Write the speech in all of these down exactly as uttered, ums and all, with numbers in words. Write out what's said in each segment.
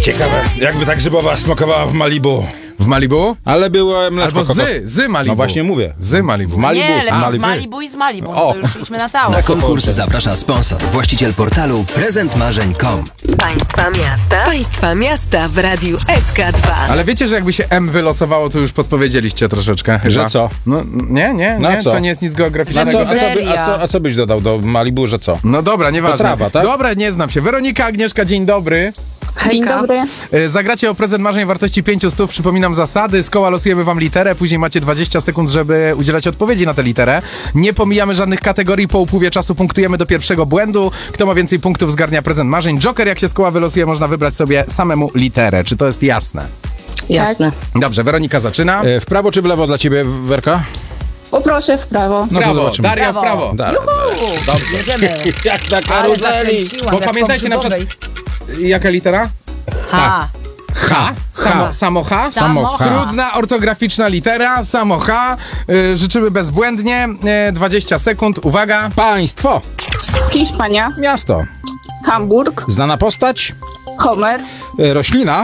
Ciekawe, jakby ta grzybowa smakowała w Malibu. W Malibu? Ale było mleczko Albo kokos... z, z Malibu. No właśnie mówię. Z Malibu. W Malibu. Nie, lepiej Malibu. w Malibu i z Malibu. O. No to już idźmy na całą. Na konkurs zaprasza sponsor, właściciel portalu prezent marzeń kropka com. Państwa miasta. Państwa miasta w Radiu S K dwa. Ale wiecie, że jakby się M wylosowało, to już podpowiedzieliście troszeczkę chyba. Że co? No nie, nie, No nie, co? to nie jest nic A geograficznego. co, a, co by, Seria. a, co, a co byś dodał do Malibu, że co? No dobra, nieważne. To trawa, tak? Dobra, nie znam się. Weronika, Agnieszka, dzień dobry. Dzień dobry. E, Zagracie o prezent marzeń wartości pięciu stów. Przypominam zasady. Z koła losujemy wam literę, później macie dwadzieścia sekund, żeby udzielać odpowiedzi na tę literę. Nie pomijamy żadnych kategorii, po upływie czasu punktujemy do pierwszego błędu. Kto ma więcej punktów, zgarnia prezent marzeń. Joker, jak się z koła wylosuje, można wybrać sobie samemu literę. Czy to jest jasne? Jasne. Dobrze, Weronika zaczyna. E, w prawo czy w lewo dla ciebie, Werka? Poproszę w prawo. No to Prawo, zobaczymy. Daria w prawo. Da, Dobrze. Jedziemy. Jak na Ale karuzeli. zakręciłam, Bo jak pamiętajcie na po przykład... grzybowej. Jaka litera? H. H. Samo, samo H? Samo H. Trudna, ortograficzna litera, samo H. Y, życzymy bezbłędnie. Y, dwadzieścia sekund, uwaga. Państwo. Hiszpania, Miasto. Hamburg, Znana postać. Homer, E, roślina.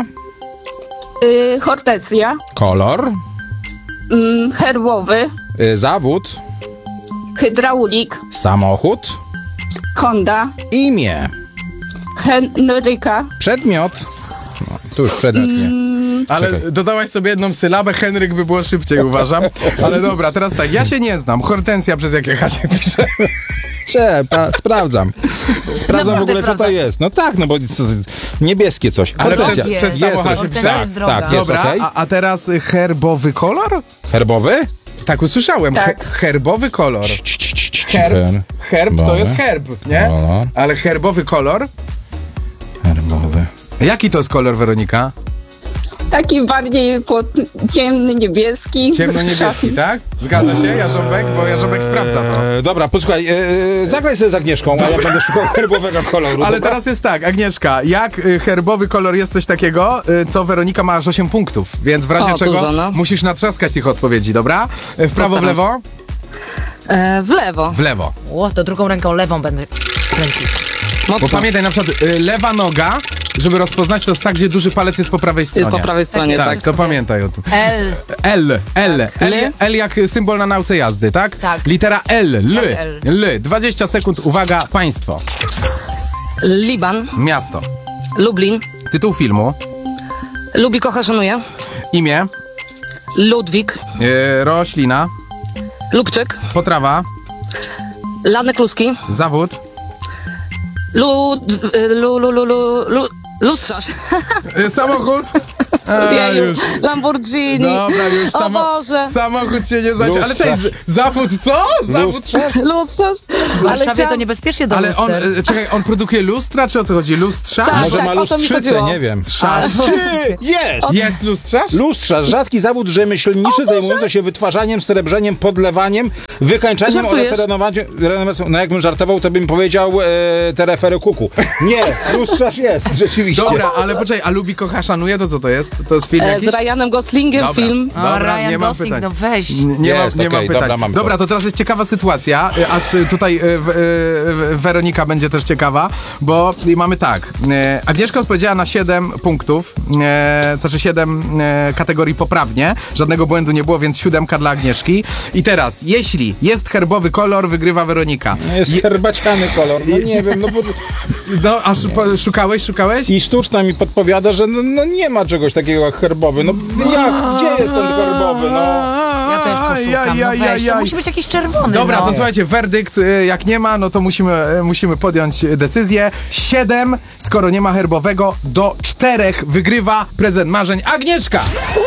y, Hortezja, Kolor. y, herbowy, E, zawód. hydraulik, Samochód. Honda, Imię. Henryka, Przedmiot. No, tu już przedmiot nie. Ale Czekaj. dodałaś sobie jedną sylabę, Henryk by było szybciej, uważam. Ale dobra, teraz tak, ja się nie znam. Hortensja przez jakie H się pisze? Trzeba, sprawdzam. Sprawdzam w Naprawdę ogóle, co to sprawdzasz. jest. No tak, no bo co, niebieskie coś. Ale Hortensja. przez- Jest. przez samo H się Hortensja pisze? jest droga. Tak, jest. Dobra, okej. a, a teraz y, herbowy kolor? Herbowy? Tak usłyszałem, Tak. He, herbowy kolor. Cii, cii, cii, cii, Herb, her- herb to Dobra. jest herb, nie? Dobra. Ale herbowy kolor? Herbowy. Jaki to jest kolor, Weronika? taki bardziej pod ciemny, niebieski. Ciemno-niebieski, tak? Zgadza się, Jarząbek? Bo Jarząbek sprawdza to. E, dobra, posłuchaj, e, zagraj sobie z Agnieszką, a ja będę szukał herbowego koloru. Ale dobra? teraz jest tak, Agnieszka, jak y, herbowy kolor jest coś takiego, y, to Weronika ma aż osiem punktów, więc w razie O, czego dużo, no. musisz natrzaskać tych odpowiedzi, dobra? Y, W prawo, w Dobra. lewo? E, w lewo. W lewo. O, to drugą ręką lewą będę kręcić. Bo Mocno. pamiętaj, na przykład y, lewa noga, żeby rozpoznać, to jest tak, gdzie duży palec jest po prawej stronie. Jest po prawej stronie, Tak, tak. to pamiętaj o tym. L. L, L, L, L? L jak symbol na nauce jazdy, tak? Tak. Litera L, L, Jak L. L. dwadzieścia sekund, uwaga, państwo, Liban, miasto, Lublin, tytuł filmu, lubi, kocha, szanuje. imię, Ludwik, y, roślina, Lubczyk, potrawa, Lanek Kluski, zawód, Lud... e, Lu, lu, lu, lu, lu, lustrarz. y, samochód. A, Jeju, już. Lamborghini. Dobra, już O samo, Boże. samochód się nie zaciął. Ale Lustrzasz. cześć, z- zawód co? Zawód. Lustrarz. W Ale Warszawie to chciałam... niebezpiecznie do Ale on, luster. y, czekaj, on produkuje lustra, czy o co chodzi? Lustrza? Tak. Może ma o to mi lustrzycę, chodziło. nie wiem. Strza- Ty, jest! Jest lustrarz? Lustrarz, rzadki zawód rzemieślniczy zajmujący się wytwarzaniem, srebrzeniem, podlewaniem, wykańczaniem Żartujesz? oraz renowacją. renowacją. No jakbym żartował, to bym powiedział e, terefery kuku. Nie, lustrarz jest, rzeczywiście. Dobra, ale poczekaj, a lubi, kocha, szanuje, to co to jest? To jest film E, jakiś? z Ryanem Goslingiem Dobra. film. O, Dobra, Ryan nie mam Gosling, pytań. no weź. N- Nie, Jest, mam, nie okej, mam pytań. dobra, mamy to. Dobra, to teraz jest ciekawa sytuacja, y, aż y, tutaj y, w, y, Weronika będzie też ciekawa, bo y, mamy tak. Y, Agnieszka odpowiedziała na siedem punktów, y, znaczy siedem y, kategorii poprawnie. Żadnego błędu nie było, więc siódemka dla Agnieszki. I teraz, jeśli jest herbowy kolor, wygrywa Weronika. No jest herbaciany kolor, no nie wiem, no bo... No, a szu- szukałeś, szukałeś? I sztuczna mi podpowiada, że no, no nie ma czegoś takiego jak herbowy. No jak? Gdzie jest ten herbowy? No. Ja też poszukam, no weź. To musi być jakiś czerwony, Dobra, no. to słuchajcie, werdykt, y, jak nie ma, no to musimy, y, musimy podjąć decyzję. Siedem, skoro nie ma herbowego, do czterech wygrywa prezent marzeń Agnieszka!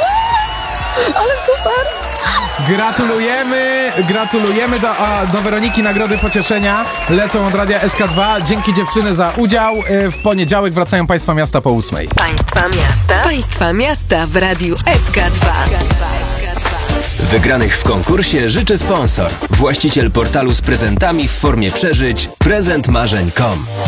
Ale super. Gratulujemy, gratulujemy do, a, do Weroniki nagrody pocieszenia. Lecą od Radia S K dwa. Dzięki dziewczyny za udział. Y, W poniedziałek wracają Państwa miasta po ósmej. Państwa miasta. Państwa miasta w Radiu S K dwa. Wygranych w konkursie życzy sponsor, właściciel portalu z prezentami w formie przeżyć prezent marzeń kropka com.